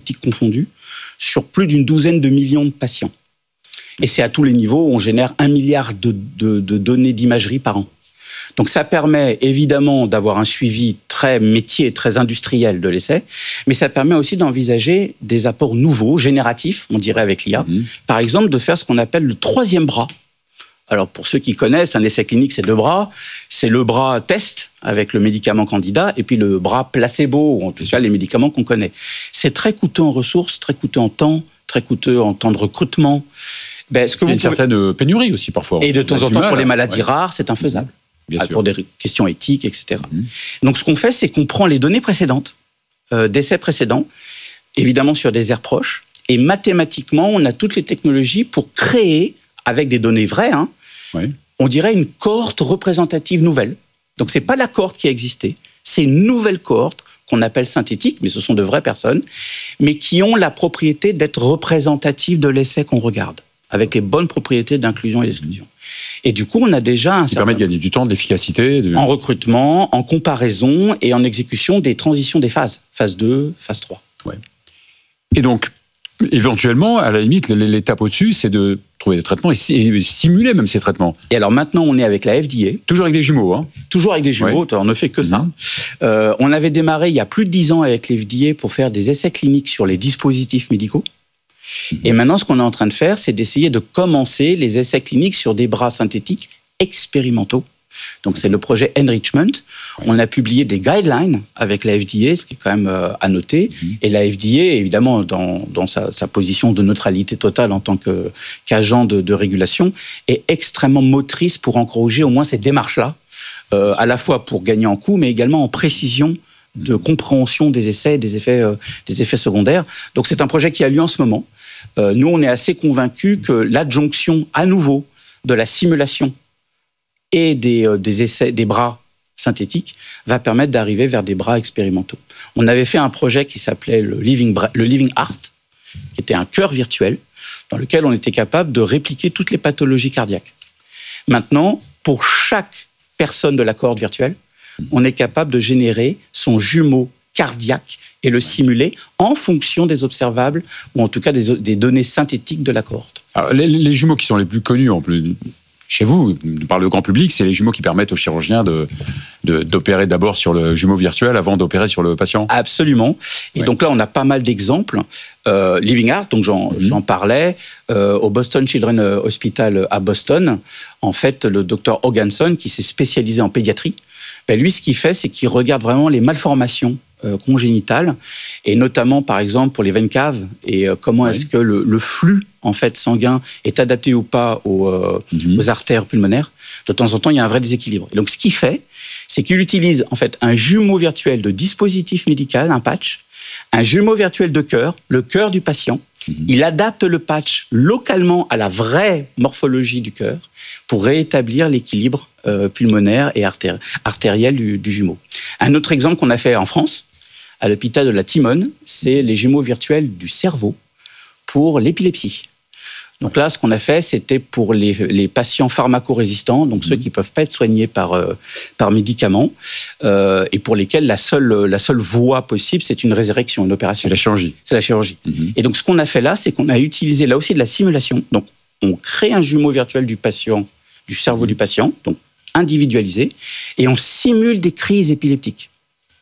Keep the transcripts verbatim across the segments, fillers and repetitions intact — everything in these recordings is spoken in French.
thérapeutique confondue, sur plus d'une douzaine de millions de patients. Et c'est à tous les niveaux, on génère un milliard de, de, de données d'imagerie par an. Donc ça permet évidemment d'avoir un suivi très métier, très industriel de l'essai, mais ça permet aussi d'envisager des apports nouveaux, génératifs, on dirait avec l'I A. Mmh. Par exemple, de faire ce qu'on appelle le troisième bras. Alors pour ceux qui connaissent, un essai clinique, c'est deux bras. C'est le bras test avec le médicament candidat et puis le bras placebo, ou en tout cas les médicaments qu'on connaît. C'est très coûteux en ressources, très coûteux en temps, très coûteux en temps de recrutement. Ben, ce que il y a vous une pouvez... certaine pénurie aussi parfois. Et de temps en temps, mal, pour les maladies ouais. rares, c'est infaisable. Bien pour sûr. des questions éthiques, et cetera. Mmh. Donc ce qu'on fait, c'est qu'on prend les données précédentes, euh, d'essais précédents, évidemment sur des aires proches, et mathématiquement, on a toutes les technologies pour créer, avec des données vraies, hein, oui. on dirait une cohorte représentative nouvelle. Donc c'est pas la cohorte qui a existé, c'est une nouvelle cohorte qu'on appelle synthétique, mais ce sont de vraies personnes, mais qui ont la propriété d'être représentatives de l'essai qu'on regarde, avec les bonnes propriétés d'inclusion et d'exclusion. Et du coup, on a déjà un qui certain... permet de gagner du temps, de l'efficacité. De... En recrutement, en comparaison et en exécution des transitions des phases. Phase deux, phase trois. Ouais. Et donc, éventuellement, à la limite, l'étape au-dessus, c'est de trouver des traitements et simuler même ces traitements. Et alors maintenant, on est avec la F D A. Toujours avec des jumeaux, hein. Toujours avec des jumeaux, ouais. On ne fait que ça. Mmh. Euh, on avait démarré il y a plus de dix ans avec l'F D A pour faire des essais cliniques sur les dispositifs médicaux. Et maintenant, ce qu'on est en train de faire, c'est d'essayer de commencer les essais cliniques sur des bras synthétiques expérimentaux. Donc, c'est le projet Enrichment. On a publié des guidelines avec la F D A, ce qui est quand même euh, à noter. Mmh. Et la F D A, évidemment, dans, dans sa, sa position de neutralité totale en tant que, qu'agent de, de régulation, est extrêmement motrice pour encourager au moins cette démarche-là, euh, à la fois pour gagner en coût, mais également en précision de compréhension des essais et des effets, euh, des effets secondaires. Donc, c'est un projet qui a lieu en ce moment. Euh, nous, on est assez convaincus que l'adjonction à nouveau de la simulation et des, euh, des essais, des bras synthétiques va permettre d'arriver vers des bras expérimentaux. On avait fait un projet qui s'appelait le Living, le Living Heart, qui était un cœur virtuel dans lequel on était capable de répliquer toutes les pathologies cardiaques. Maintenant, pour chaque personne de la cohorte virtuelle, on est capable de générer son jumeau cardiaque et le simuler en fonction des observables ou en tout cas des, des données synthétiques de la cohorte. Alors, les, les jumeaux qui sont les plus connus en plus, chez vous, par le grand public, c'est les jumeaux qui permettent aux chirurgiens de, de, d'opérer d'abord sur le jumeau virtuel avant d'opérer sur le patient. Absolument. Et ouais. Donc là, on a pas mal d'exemples. Euh, Living Heart, donc j'en, mmh. j'en parlais, euh, au Boston Children's Hospital à Boston, en fait, le docteur Hoganson, qui s'est spécialisé en pédiatrie, ben lui, ce qu'il fait, c'est qu'il regarde vraiment les malformations euh, congénitales, et notamment, par exemple, pour les veines caves, et euh, comment oui. est-ce que le, le flux en fait, sanguin est adapté ou pas aux, euh, mm-hmm. aux artères pulmonaires. De temps en temps, il y a un vrai déséquilibre. Et donc, ce qu'il fait, c'est qu'il utilise en fait un jumeau virtuel de dispositif médical, un patch, un jumeau virtuel de cœur, le cœur du patient. Mm-hmm. Il adapte le patch localement à la vraie morphologie du cœur pour rétablir l'équilibre euh, pulmonaire et artéri- artériel du, du jumeau. Un autre exemple qu'on a fait en France, à l'hôpital de la Timone, c'est les jumeaux virtuels du cerveau pour l'épilepsie. Donc là, ce qu'on a fait, c'était pour les, les patients pharmacorésistants, donc mmh. ceux qui ne peuvent pas être soignés par, euh, par médicaments, euh, et pour lesquels la seule, la seule voie possible, c'est une résurrection, une opération. C'est la chirurgie. C'est la chirurgie. Mmh. Et donc, ce qu'on a fait là, c'est qu'on a utilisé là aussi de la simulation. Donc, on crée un jumeau virtuel du patient, du cerveau mmh. du patient, donc individualisé, et on simule des crises épileptiques.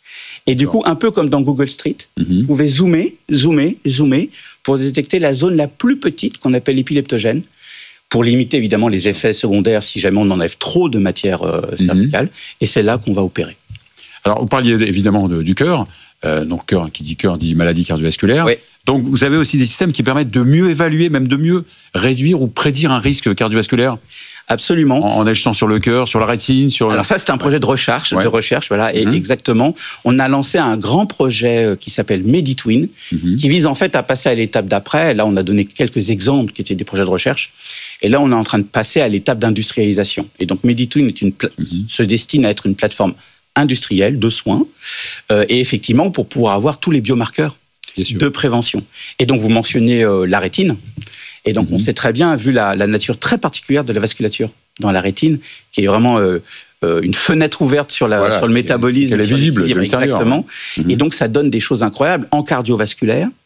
Et du coup, un peu comme dans Google Street, mmh. vous pouvez zoomer, zoomer, zoomer pour détecter la zone la plus petite qu'on appelle l'épileptogène, pour limiter évidemment les effets secondaires si jamais on enlève trop de matière euh, cervicale. Mmh. Et c'est là qu'on va opérer. Alors, vous parliez évidemment de, du cœur. Euh, donc, cœur, qui dit cœur dit maladie cardiovasculaire. Oui. Donc, vous avez aussi des systèmes qui permettent de mieux évaluer, même de mieux réduire ou prédire un risque cardiovasculaire. Absolument. En, en agissant sur le cœur, sur la rétine, sur. Alors ça, c'est un projet de recherche, ouais. de recherche, voilà, et mmh. exactement. On a lancé un grand projet qui s'appelle MediTwin, mmh. qui vise en fait à passer à l'étape d'après. Là, on a donné quelques exemples qui étaient des projets de recherche, et là, on est en train de passer à l'étape d'industrialisation. Et donc, MediTwin est une pla- mmh. se destine à être une plateforme industrielle de soins, euh, et effectivement pour pouvoir avoir tous les biomarqueurs de prévention. Et donc, vous mentionnez euh, la rétine. Et donc, mmh. on sait très bien, vu la, la nature très particulière de la vasculature dans la rétine, qui est vraiment euh, euh, une fenêtre ouverte sur, la, voilà, sur le métabolisme. Elle est visible. Exactement. Mmh. Et donc, ça donne des choses incroyables en cardiovasculaire,